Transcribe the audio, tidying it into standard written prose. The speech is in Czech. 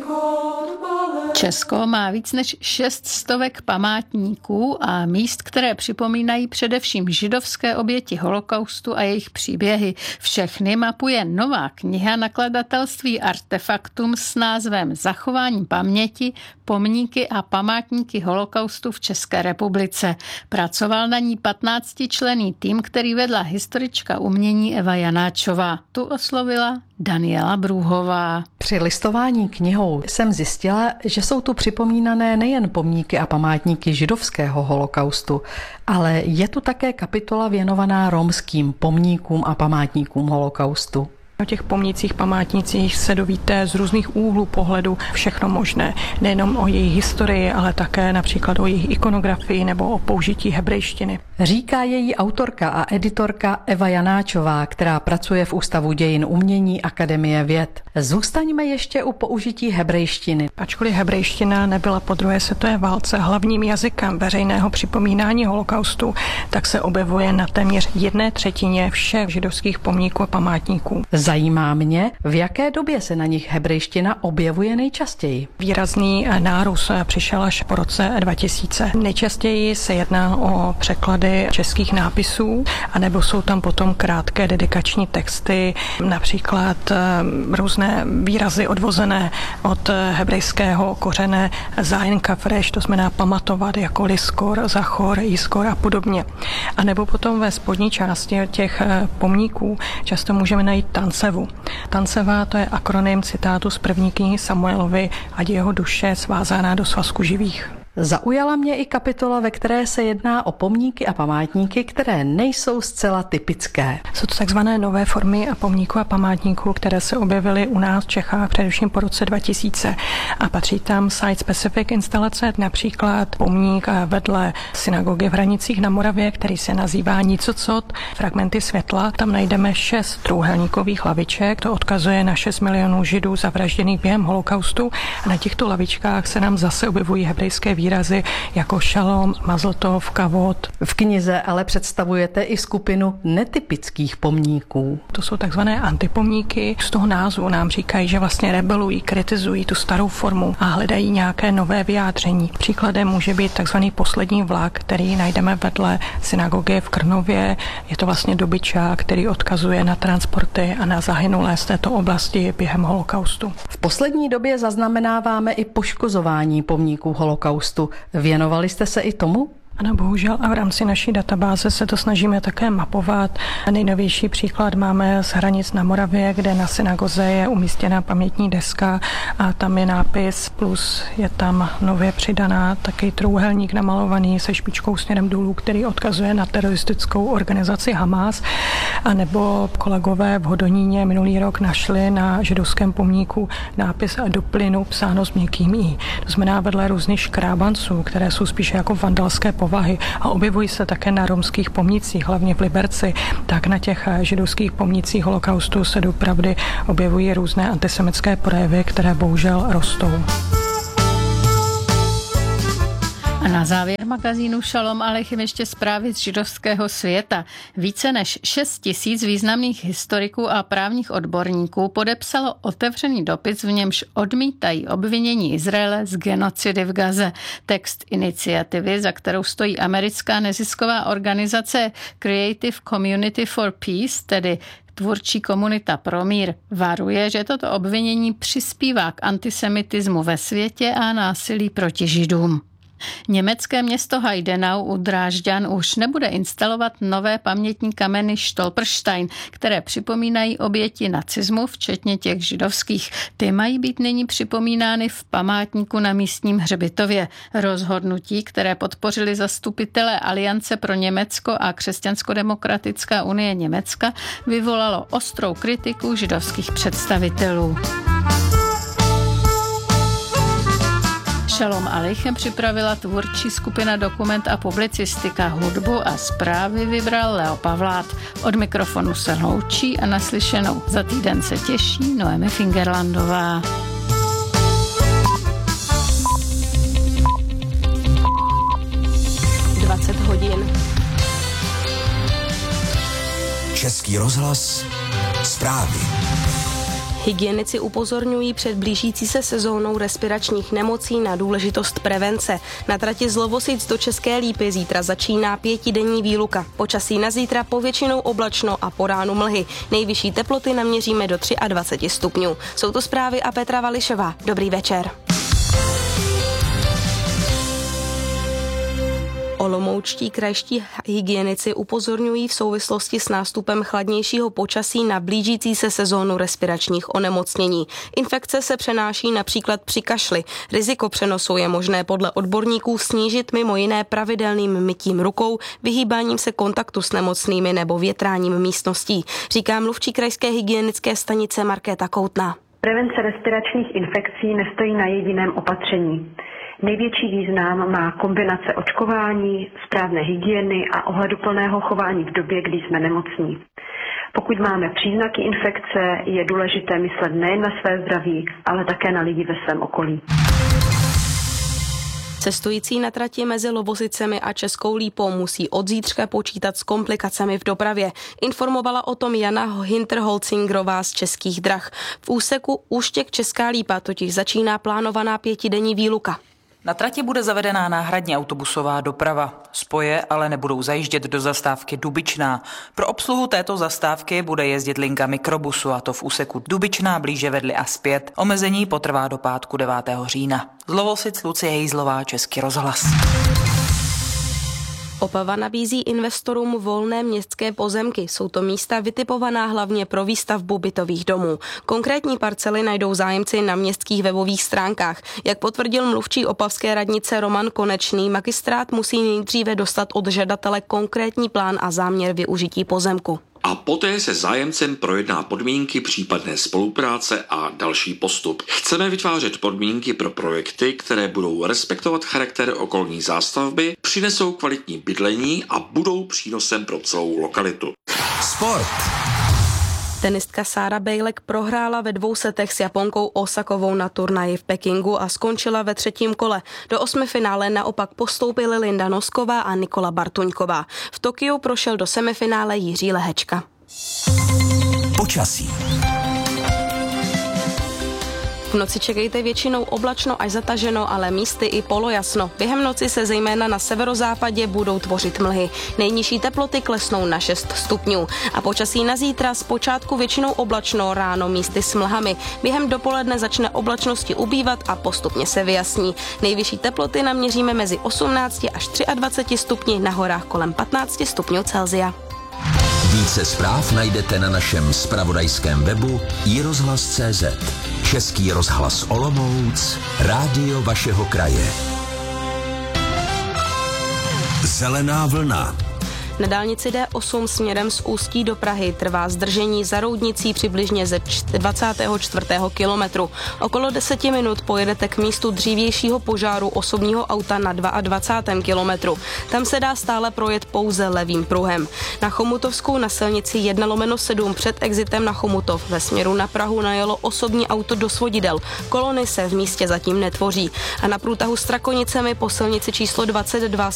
Česko má víc než 600 památníků a míst, které připomínají především židovské oběti holokaustu a jejich příběhy. Všechny mapuje nová kniha nakladatelství Artefaktum s názvem Zachování paměti, pomníky a památníky holokaustu v České republice. Pracoval na ní 15členný tým, který vedla historička umění Eva Janáčová. Tu oslovila Daniela Brůhová. Při listování knihou jsem zjistila, že jsou tu připomínané nejen pomníky a památníky židovského holokaustu, ale je tu také kapitola věnovaná romským pomníkům a památníkům holokaustu. O těch pomnících, památnících se dovíte z různých úhlů pohledu všechno možné. Nejenom o jejich historii, ale také například o jejich ikonografii nebo o použití hebrejštiny. Říká její autorka a editorka Eva Janáčová, která pracuje v Ústavu dějin umění Akademie věd. Zůstaňme ještě u použití hebrejštiny. Ačkoliv hebrejština nebyla po druhé světové válce hlavním jazykem veřejného připomínání holokaustu, tak se objevuje na téměř 1/3 všech židovských pomníků a památníků. Zajímá mě, v jaké době se na nich hebrejština objevuje nejčastěji. Výrazný nárůst přišel až po roce 2000. Nejčastěji se jedná o překlady českých nápisů, anebo jsou tam potom krátké dedikační texty, například různé výrazy odvozené od hebrejského kořene zayin kafresh, to znamená pamatovat, jako liskor, zachor, jiskor a podobně. A nebo potom ve spodní části těch pomníků často můžeme najít Tansevu. Tanseva, to je akronym citátu z první knihy Samuelovy, ať jeho duše svázaná do svazku živých. Zaujala mě i kapitola, ve které se jedná o pomníky a památníky, které nejsou zcela typické. Jsou to takzvané nové formy a pomníků a památníků, které se objevily u nás v Čechách především po roce 2000. A patří tam site-specific instalace, například pomník vedle synagogy v Hranicích na Moravě, který se nazývá Nicocot, fragmenty světla. Tam najdeme 6 trojúhelníkových laviček, to odkazuje na 6 milionů židů zavražděných během holokaustu. A na těchto lavičkách se nám zase objevují hebrejské výrazy jako šalom, mazltov, kavod. V knize ale představujete i skupinu netypických pomníků. To jsou takzvané antipomníky. Z toho názvu nám říkají, že vlastně rebelují, kritizují tu starou formu a hledají nějaké nové vyjádření. Příkladem může být takzvaný poslední vlak, který najdeme vedle synagogy v Krnově. Je to vlastně dobyčák, který odkazuje na transporty a na zahynulé z této oblasti během holokaustu. V poslední době zaznamenáváme i poškozování pomníků holokaustu. Věnovali jste se i tomu? Ano, bohužel a v rámci naší databáze se to snažíme také mapovat. Nejnovější příklad máme z Hranic na Moravě, kde na synagoze je umístěna pamětní deska a tam je nápis, plus je tam nově přidaná taky trojúhelník namalovaný se špičkou směrem dolů, který odkazuje na teroristickou organizaci Hamas. A nebo kolegové v Hodoníně minulý rok našli na židovském pomníku nápis do plynu psáno s měkkým i. To znamená vedle různých škrábanců, které jsou spíše jako vandalské povahy a objevují se také na romských pomnících, hlavně v Liberci, tak na těch židovských pomnících holokaustu se doopravdy objevují různé antisemitské projevy, které bohužel rostou. A na závěr magazínu Šalom Aleichem ještě zprávy z židovského světa. Více než 6 000 významných historiků a právních odborníků podepsalo otevřený dopis, v němž odmítají obvinění Izraele z genocidy v Gaze. Text iniciativy, za kterou stojí americká nezisková organizace Creative Community for Peace, tedy tvůrčí komunita pro mír, varuje, že toto obvinění přispívá k antisemitismu ve světě a násilí proti Židům. Německé město Heidenau u Drážďan už nebude instalovat nové pamětní kameny Stolperstein, které připomínají oběti nacismu, včetně těch židovských. Ty mají být nyní připomínány v památníku na místním hřbitově. Rozhodnutí, které podpořili zastupitelé Aliance pro Německo a Křesťansko-demokratická unie Německa, vyvolalo ostrou kritiku židovských představitelů. Šalom Aleichem připravila tvůrčí skupina Dokument a publicistika, hudbu a zprávy vybral Leo Pavlát. Od mikrofonu se loučí a naslyšenou za týden se těší Noemi Fingerlandová. hodin. Český rozhlas zprávy. Hygienici upozorňují před blížící se sezónou respiračních nemocí na důležitost prevence. Na trati z Lovosic do České Lípy zítra začíná 5denní výluka. Počasí na zítra povětšinou oblačno a po ránu mlhy. Nejvyšší teploty naměříme do 23 stupňů. Jsou to zprávy a Petra Vališová. Dobrý večer. Olomoučtí krajští hygienici upozorňují v souvislosti s nástupem chladnějšího počasí na blížící se sezónu respiračních onemocnění. Infekce se přenáší například při kašli. Riziko přenosu je možné podle odborníků snížit mimo jiné pravidelným mytím rukou, vyhýbáním se kontaktu s nemocnými nebo větráním místností, říká mluvčí krajské hygienické stanice Markéta Koutná. Prevence respiračních infekcí nestojí na jediném opatření. Největší význam má kombinace očkování, správné hygieny a ohleduplného chování v době, kdy jsme nemocní. Pokud máme příznaky infekce, je důležité myslet nejen na své zdraví, ale také na lidi ve svém okolí. Cestující na trati mezi Lovosicemi a Českou Lípou musí od zítřka počítat s komplikacemi v dopravě. Informovala o tom Jana Hinterholzingerová z Českých drah. V úseku Úštěk Česká Lípa totiž začíná plánovaná 5denní výluka. Na trati bude zavedená náhradní autobusová doprava. Spoje ale nebudou zajíždět do zastávky Dubičná. Pro obsluhu této zastávky bude jezdit linka mikrobusu, a to v úseku Dubičná blíže Vedly a zpět. Omezení potrvá do pátku 9. října. Z Lovosic Lucie Hejzlová, Český rozhlas. Opava nabízí investorům volné městské pozemky. Jsou to místa vytipovaná hlavně pro výstavbu bytových domů. Konkrétní parcely najdou zájemci na městských webových stránkách. Jak potvrdil mluvčí opavské radnice Roman Konečný, magistrát musí nejdříve dostat od žadatele konkrétní plán a záměr využití pozemku. A poté se zájemcem projedná podmínky případné spolupráce a další postup. Chceme vytvářet podmínky pro projekty, které budou respektovat charakter okolní zástavby, přinesou kvalitní bydlení a budou přínosem pro celou lokalitu. Sport. Tenistka Sára Bejlek prohrála ve 2 setech s Japonkou Osakovou na turnaji v Pekingu a skončila ve 3. kole. Do 8. finále naopak postoupily Linda Nosková a Nikola Bartuňková. V Tokiu prošel do semifinále Jiří Lehečka. Počasí. V noci čekejte většinou oblačno až zataženo, ale místy i polojasno. Během noci se zejména na severozápadě budou tvořit mlhy. Nejnižší teploty klesnou na 6 stupňů. A počasí na zítra zpočátku většinou oblačno, ráno místy s mlhami. Během dopoledne začne oblačnosti ubývat a postupně se vyjasní. Nejvyšší teploty naměříme mezi 18 až 23 stupni, na horách kolem 15 stupňů Celsia. Více zpráv najdete na našem zpravodajském webu iRozhlas.cz. Český rozhlas Olomouc, rádio vašeho kraje. Zelená vlna. Na dálnici D8 směrem z Ústí do Prahy trvá zdržení za Roudnicí přibližně ze 24. kilometru. Okolo 10 minut pojedete k místu dřívějšího požáru osobního auta na 22. kilometru. Tam se dá stále projet pouze levým pruhem. Na Chomutovskou na silnici 1/7 před exitem na Chomutov ve směru na Prahu najelo osobní auto do svodidel. Kolony se v místě zatím netvoří. A na průtahu s Strakonicemi po silnici číslo 22